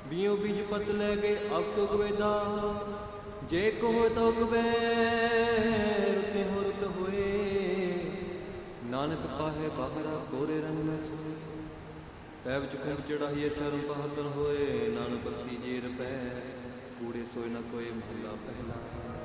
BO बीज पत ले गए अब तो गवेदा जे को हो तो गवे रुते हो रुत होए नानक पाहे बाहरा कोरे रंग में सोए पै विच कुंभ चढ़ाइए शर्म बहादुर होए नानक भक्ति जेर पै कूड़े सोए न सोए महला पहला।